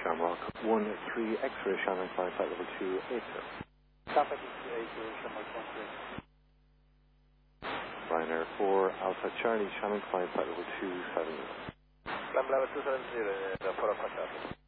Shamrock 13 X-ray Shannon flight level 280. Copy 280 Shamrock 13. Ryanair 4 Alpha Charlie Shannon flight level 270. Climb level 270, the 4 contact.